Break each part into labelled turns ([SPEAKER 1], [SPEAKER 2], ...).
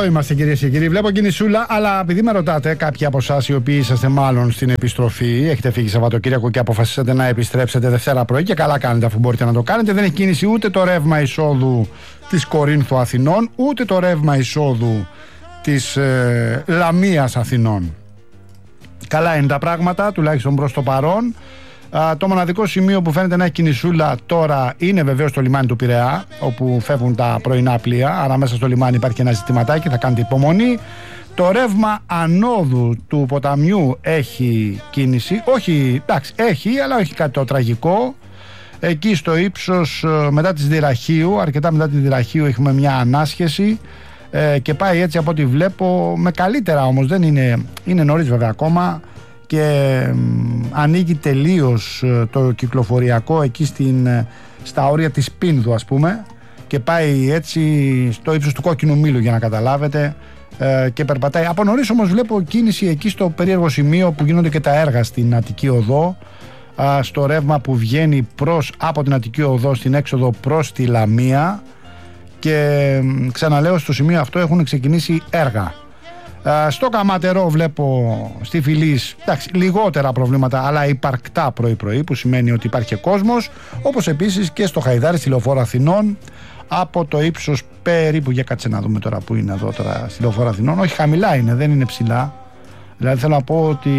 [SPEAKER 1] είμαστε, κυρίες και κύριοι. Βλέπω κινησούλα, αλλά επειδή με ρωτάτε, κάποιοι από εσάς οι οποίοι είσαστε μάλλον στην επιστροφή, έχετε φύγει Σαββατοκύριακο και αποφασίσατε να επιστρέψετε Δευτέρα πρωί, και καλά κάνετε αφού μπορείτε να το κάνετε. Δεν έχει κίνηση ούτε το ρεύμα εισόδου της Κορίνθου Αθηνών, ούτε το ρεύμα εισόδου της Λαμίας Αθηνών. Καλά είναι τα πράγματα, τουλάχιστον προς το παρόν. Το μοναδικό σημείο που φαίνεται να έχει κινησούλα τώρα είναι βεβαίως το λιμάνι του Πειραιά, όπου φεύγουν τα πρωινά πλοία. Άρα μέσα στο λιμάνι υπάρχει ένα ζητηματάκι, θα κάνετε υπομονή. Το ρεύμα ανόδου του ποταμιού έχει κίνηση. Όχι, εντάξει, έχει, αλλά όχι κάτι το τραγικό. Εκεί στο ύψος μετά της Δυραχείου, αρκετά μετά τη Δυραχείου, έχουμε μια ανάσχεση και πάει έτσι από ό,τι βλέπω με καλύτερα, όμως δεν είναι νωρίς βέβαια ακόμα, και ανοίγει τελείως το κυκλοφοριακό εκεί στα όρια της Πίνδου, ας πούμε, και πάει έτσι στο ύψος του Κόκκινου Μήλου, για να καταλάβετε, και περπατάει. Από νωρίς όμως βλέπω κίνηση εκεί στο περίεργο σημείο που γίνονται και τα έργα στην Αττική Οδό, στο ρεύμα που βγαίνει από την Αττική Οδό στην έξοδο προς τη Λαμία, και ξαναλέω, στο σημείο αυτό έχουν ξεκινήσει έργα. Στο Καματερό βλέπω, στη Φυλής, εντάξει, λιγότερα προβλήματα, αλλά υπαρκτά πρωί-πρωί, που σημαίνει ότι υπάρχει κόσμος, όπως επίσης και στο Χαϊδάρι, στη Λεωφόρο Αθηνών, από το ύψος περίπου, για κάτσε να δούμε τώρα που είναι εδώ τώρα στη Λεωφόρο Αθηνών, όχι χαμηλά είναι, δεν είναι ψηλά, δηλαδή θέλω να πω ότι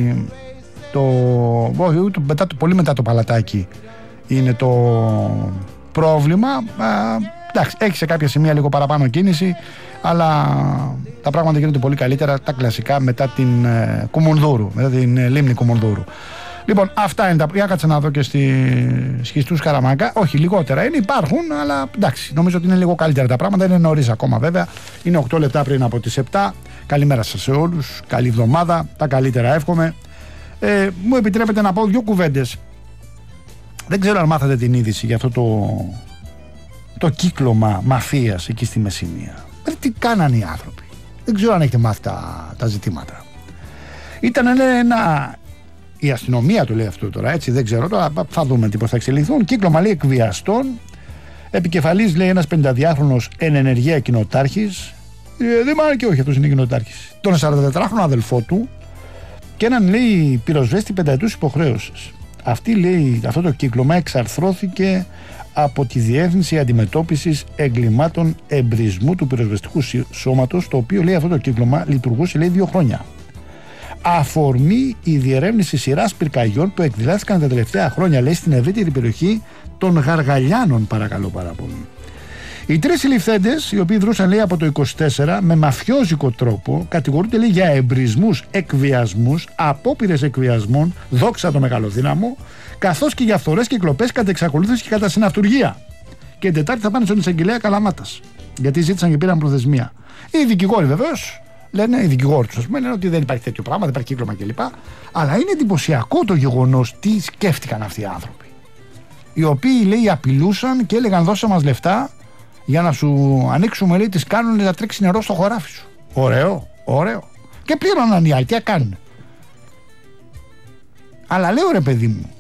[SPEAKER 1] πολύ μετά το Παλατάκι είναι το πρόβλημα. Εντάξει, έχει σε κάποια σημεία λίγο παραπάνω κίνηση, αλλά τα πράγματα γίνονται πολύ καλύτερα, τα κλασικά, μετά την Κουμουνδούρου, μετά την λίμνη Κουμουνδούρου. Λοιπόν, αυτά είναι τα. Για κάτσε να δω και στη Σχιστούς Καραμάγκα. Όχι, λιγότερα είναι, υπάρχουν, αλλά εντάξει, νομίζω ότι είναι λίγο καλύτερα τα πράγματα. Είναι νωρίς ακόμα βέβαια. Είναι 8 λεπτά πριν από τις 7. Καλημέρα σας σε όλους. Καλή εβδομάδα. Τα καλύτερα εύχομαι. Μου επιτρέπετε να πω δύο κουβέντες. Δεν ξέρω αν μάθατε την είδηση για αυτό το κύκλωμα μαφίας εκεί στη Μεσσηνία. Τι κάνανε οι άνθρωποι. Δεν ξέρω αν έχετε μάθει τα ζητήματα. Ήταν η αστυνομία το λέει αυτό τώρα, έτσι, δεν ξέρω τώρα, θα δούμε τι πώς θα εξελιχθούν. Κύκλωμα, λέει, εκβιαστών. Επικεφαλής, λέει, ένας 52χρονος εν ενεργεία κοινοτάρχης. Δεν μ' άρεσε, και όχι, αυτός είναι κοινοτάρχης. Τον 44χρονο αδελφό του και έναν, λέει, πυροσβέστη 5ετούς υποχρέωσης. Αυτό το κύκλωμα εξαρθρώθηκε από τη Διεύθυνση Αντιμετώπισης Εγκλημάτων Εμπρισμού του Πυροσβεστικού Σώματος, το οποίο, λέει, αυτό το κύκλωμα λειτουργούσε, λέει, 2 χρόνια. Αφορμή η διερεύνηση σειράς πυρκαγιών που εκδηλάστηκαν τα τελευταία χρόνια, λέει, στην ευρύτερη περιοχή των Γαργαλιάνων, παρακαλώ πάρα πολύ. Οι 3 συλληφθέντες, οι οποίοι δρούσαν, λέει, από το 24 με μαφιόζικο τρόπο, κατηγορούνται, λέει, για εμπρισμούς, εκβιασμούς, απόπειρες εκβιασμών, δόξα το μεγαλοδύναμο, καθώς και για φθορές και κλοπές κατά εξακολούθηση και κατά συναυτουργία. Και την Τετάρτη θα πάνε στον εισαγγελέα Καλαμάτας, γιατί ζήτησαν και πήραν προθεσμία. Οι δικηγόροι βεβαίως λένε, οι δικηγόροι τους, ας πούμε, λένε ότι δεν υπάρχει τέτοιο πράγμα, δεν υπάρχει κύκλωμα κλπ. Αλλά είναι εντυπωσιακό το γεγονός τι σκέφτηκαν αυτοί οι άνθρωποι. Οι οποίοι, λέει, απειλούσαν και έλεγαν: δώσε μας λεφτά για να σου ανοίξουμε, λέει, τις κάνουν να τρέξει νερό στο χωράφι σου. Ωραίο, ωραίο. Και πλήρωναν οι άλλοι, τι κάνουν. Αλλά λέω, ρε παιδί μου,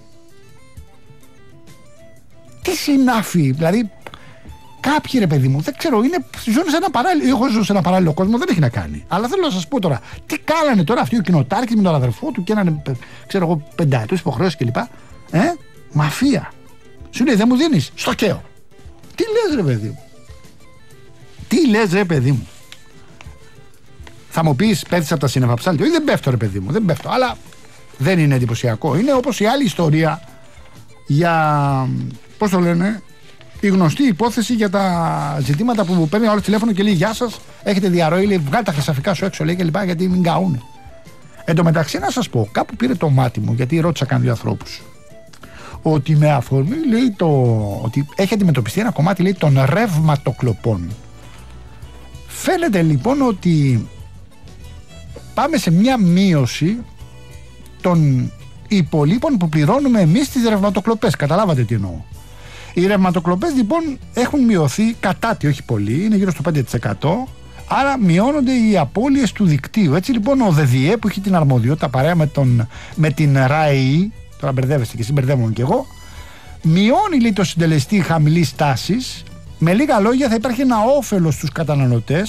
[SPEAKER 1] τι συνάφη, δηλαδή κάποιοι, ρε παιδί μου, δεν ξέρω, ζουν σε ένα παράλληλο. Εγώ ζω σε ένα παράλληλο κόσμο, δεν έχει να κάνει. Αλλά θέλω να σας πω τώρα, τι κάνανε τώρα αυτοί ο κοινοτάρχης με τον αδερφό του και έναν, ξέρω εγώ, 5ετούς υποχρέωσης κλπ. Μαφία. Σου λέει: δεν μου δίνεις, στο καίω. Τι λες, ρε παιδί μου. Τι λες, ρε παιδί μου. Θα μου πεις, πέφτεις από τα σύννεφα ψάλτη. Όχι, δεν πέφτω, ρε παιδί μου, δεν πέφτω. Αλλά δεν είναι εντυπωσιακό. Είναι όπως η άλλη ιστορία για, πώς το λένε, η γνωστή υπόθεση για τα ζητήματα που παίρνει όλο τηλέφωνο και λέει: γεια σας, έχετε διαρροή, λέει, βγάλτε τα χρυσαφικά σου έξω, λέει, και λοιπά, γιατί μην καούνε. Εν τω μεταξύ, να σας πω, κάπου πήρε το μάτι μου, γιατί ρώτησα κάποιους ανθρώπους, ότι με αφορμή, λέει, ότι έχει αντιμετωπιστεί ένα κομμάτι, λέει, των ρευματοκλοπών. Φαίνεται λοιπόν ότι πάμε σε μια μείωση των υπολείπων που πληρώνουμε εμείς στις ρευματοκλοπές. Καταλάβατε τι εννοώ. Οι ρευματοκλοπές λοιπόν έχουν μειωθεί κατά τη, όχι πολύ, είναι γύρω στο 5%, άρα μειώνονται οι απώλειες του δικτύου. Έτσι λοιπόν ο ΔΔΕ, που έχει την αρμοδιότητα παρέα με την ΡΑΕΗ, τώρα μπερδεύεστε και εσύ, μπερδεύομαι και εγώ, μειώνει, λέει, το συντελεστή χαμηλής τάσης. Με λίγα λόγια, θα υπάρχει ένα όφελος στους καταναλωτές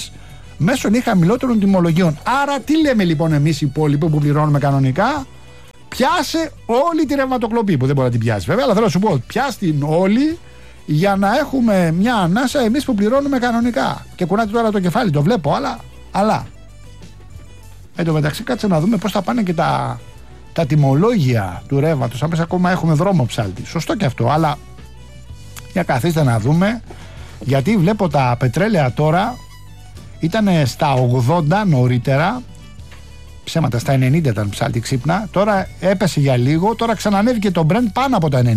[SPEAKER 1] μέσω χαμηλότερων τιμολογίων. Άρα τι λέμε λοιπόν εμείς οι υπόλοιποι που πληρώνουμε κανονικά? Πιάσε όλη τη ρευματοκλοπή, που δεν μπορεί να την πιάσει βέβαια, αλλά θέλω να σου πω, πιάσε την όλη για να έχουμε μια ανάσα εμείς που πληρώνουμε κανονικά. Και κουνάτε τώρα το κεφάλι, το βλέπω, αλλά εν τω μεταξύ κάτσε να δούμε πώς θα πάνε και τα τιμολόγια του ρεύματος. Αν πες ακόμα έχουμε δρόμο ψάλτη, σωστό και αυτό, αλλά για καθίστε να δούμε, γιατί βλέπω τα πετρέλαια τώρα ήταν στα 80 νωρίτερα, ψέματα, στα 90 ήταν ψάλτη ξύπνα, τώρα έπεσε για λίγο, τώρα ξανανέβηκε το Brent πάνω από τα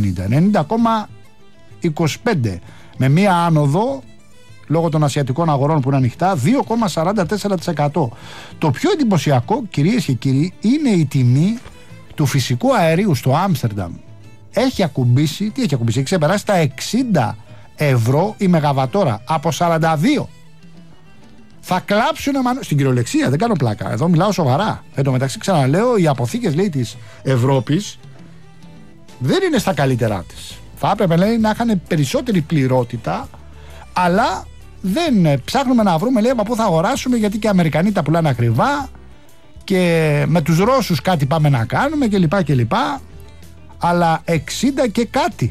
[SPEAKER 1] 90,25 με μία άνοδο λόγω των ασιατικών αγορών που είναι ανοιχτά 2,44%. Το πιο εντυπωσιακό, κυρίες και κύριοι, είναι η τιμή του φυσικού αερίου στο Άμστερνταμ. Έχει ακουμπήσει, έχει ξεπεράσει τα 60 ευρώ η μεγαβατόρα από 42. Θα κλάψουν στην κυριολεξία, δεν κάνω πλάκα. Εδώ μιλάω σοβαρά. Εν τω μεταξύ, ξαναλέω, οι αποθήκες, λέει, της Ευρώπης δεν είναι στα καλύτερά της. Θα έπρεπε, λέει, να είχαν περισσότερη πληρότητα, αλλά δεν ψάχνουμε να βρούμε, λέει, από πού θα αγοράσουμε, γιατί και οι Αμερικανοί τα πουλάνε ακριβά και με τους Ρώσους κάτι πάμε να κάνουμε κλπ. Αλλά 60 και κάτι.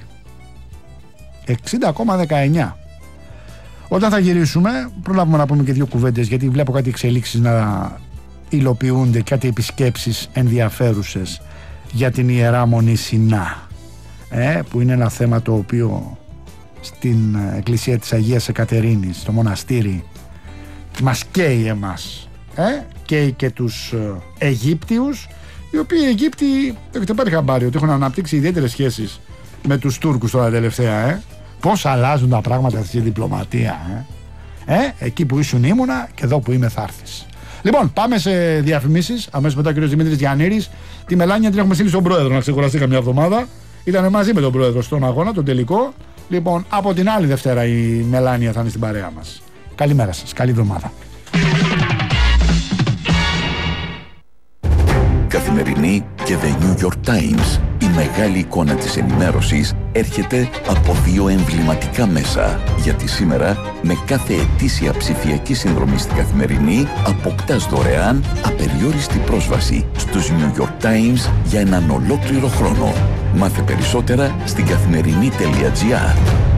[SPEAKER 1] 60,19. Όταν θα γυρίσουμε, προλάβουμε να πούμε και δύο κουβέντες, γιατί βλέπω κάτι εξελίξεις να υλοποιούνται, κάτι επισκέψεις ενδιαφέρουσες για την Ιερά Μονή Σινά, που είναι ένα θέμα το οποίο στην εκκλησία της Αγίας Εκατερίνης, στο μοναστήρι, μας καίει εμάς, καίει και τους Αιγύπτιους, οι οποίοι οι Αιγύπτιοι έχετε πάρει χαμπάρι ότι έχουν αναπτύξει ιδιαίτερες σχέσεις με τους Τούρκους τώρα τελευταία, πώς αλλάζουν τα πράγματα στη διπλωματία, εκεί που ήσουν ήμουνα και εδώ που είμαι θα έρθεις. Λοιπόν, πάμε σε διαφημίσεις. Αμέσως μετά ο κ. Δημήτρης Γιαννήρης. Τη Μελάνια την έχουμε στείλει στον πρόεδρο να ξεκουραστεί καμιά εβδομάδα. Ήταν μαζί με τον πρόεδρο στον αγώνα, τον τελικό. Λοιπόν, από την άλλη Δευτέρα η Μελάνια θα είναι στην παρέα μας. Καλημέρα σας, καλή εβδομάδα.
[SPEAKER 2] Καθημερινή και The New York Times. Η μεγάλη εικόνα της ενημέρωσης έρχεται από δύο εμβληματικά μέσα. Γιατί σήμερα, με κάθε ετήσια ψηφιακή συνδρομή στην Καθημερινή, αποκτάς δωρεάν απεριόριστη πρόσβαση στους New York Times για έναν ολόκληρο χρόνο. Μάθε περισσότερα στην καθημερινή.gr.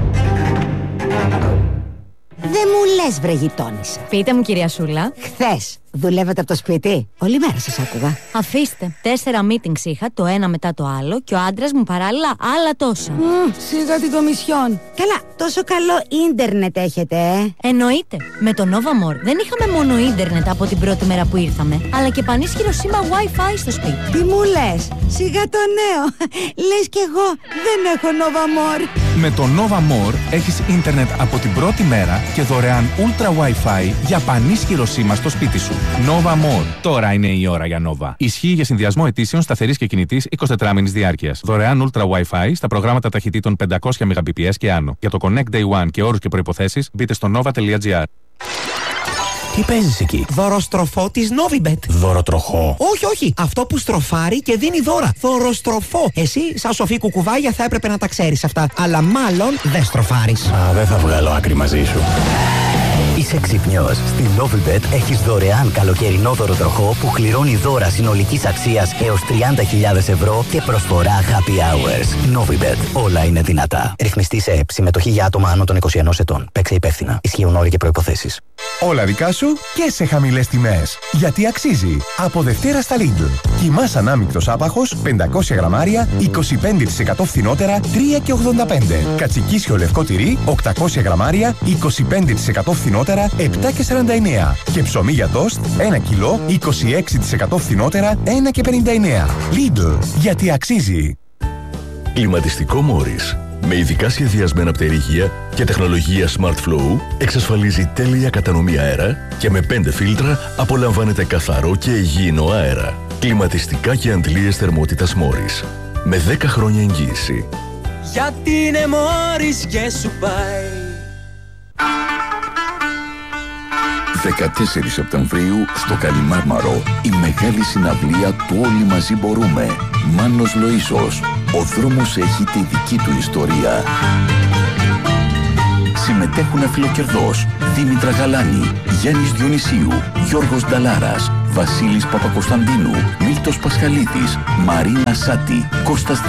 [SPEAKER 3] Δεν μου λες, βρε γειτόνισσα.
[SPEAKER 4] Πείτε μου, κυρία Σούλα.
[SPEAKER 3] Χθες δουλεύετε από το σπίτι? Όλη μέρα σας άκουγα.
[SPEAKER 4] Αφήστε. 4 meetings είχα, το ένα μετά το άλλο, και ο άντρας μου παράλληλα άλλα τόσα.
[SPEAKER 3] Σιγά την κομισιόν. Καλά, τόσο καλό ίντερνετ έχετε,
[SPEAKER 4] Εννοείται. Με το Nova More δεν είχαμε μόνο ίντερνετ από την πρώτη μέρα που ήρθαμε, αλλά και πανίσχυρο σήμα Wi-Fi στο σπίτι.
[SPEAKER 3] Τι μου λες? Σιγά το νέο. Λες κι εγώ δεν έχω Nova More.
[SPEAKER 5] Με το Nova More έχεις ίντερνετ από την πρώτη μέρα και δωρεάν Ultra Wi-Fi για πανίσχυρο σήμα στο σπίτι σου. Nova More. Τώρα είναι η ώρα για Nova. Ισχύει για συνδυασμό αιτήσεων σταθερής και κινητής 24μηνης διάρκειας. Δωρεάν Ultra Wi-Fi στα προγράμματα ταχυτήτων 500 Mbps και άνω. Για το Connect Day One και όρους και προϋποθέσεις μπείτε στο nova.gr.
[SPEAKER 6] Τι παίζεις εκεί?
[SPEAKER 7] Δωροστροφό της Novibet.
[SPEAKER 6] Δωροτροχό?
[SPEAKER 7] Όχι. Αυτό που στροφάρει και δίνει δώρα. Δωροστροφό. Εσύ, σαν σοφή κουκουβάγια, θα έπρεπε να τα ξέρεις αυτά. Αλλά μάλλον δεν στροφάρεις.
[SPEAKER 6] Δεν θα βγάλω άκρη μαζί σου. Είσαι ξυπνιός. Στη Novibet έχεις δωρεάν καλοκαιρινό δωροτροχό που κληρώνει δώρα συνολικής αξίας έως 30.000 ευρώ και προσφορά happy hours. Novibet. Όλα είναι δυνατά. Ρυθμιστή σε ΕΠ. Συμμετοχή για άτομα άνω των 21 ετών. Παίξε υπεύθυνα. Ισχύουν όροι και προϋποθέσεις.
[SPEAKER 8] Όλα δικά σου και σε χαμηλές τιμές. Γιατί αξίζει. Από Δευτέρα στα Lidl. Κιμάς ανάμεικτος άπαχος 500 γραμμάρια 25% φθηνότερα 3,85. Κατσικίσιο λευκό τυρί 800 γραμμάρια 25% φθηνότερα 7,49. Και ψωμί για τόστ 1 κιλό 26% φθηνότερα 1,59. Lidl. Γιατί αξίζει.
[SPEAKER 9] Κλιματιστικό Morris. Με ειδικά σχεδιασμένα πτερίγια και τεχνολογία Smart Flow εξασφαλίζει τέλεια κατανομή αέρα και με 5 φίλτρα απολαμβάνετε καθαρό και υγιεινό αέρα. Κλιματιστικά και αντλίες θερμότητας Morris. Με 10 χρόνια εγγύηση.
[SPEAKER 7] Γιατί είναι Morris και σου πάει.
[SPEAKER 2] 14 Σεπτεμβρίου στο Καλιμάρμαρο η μεγάλη συναυλία του Όλοι Μαζί Μπορούμε. Μάνος Λοΐσος. Ο δρόμος έχει τη δική του ιστορία. Συμμετέχουν αφιλοκερδός Δήμητρα Γαλάνη, Γιάννης Διονυσίου, Γιώργος Νταλάρας, Βασίλης Παπακοσταντίνου, Μίλτος Πασχαλίδης, Μαρίνα Σάτη, Κώστας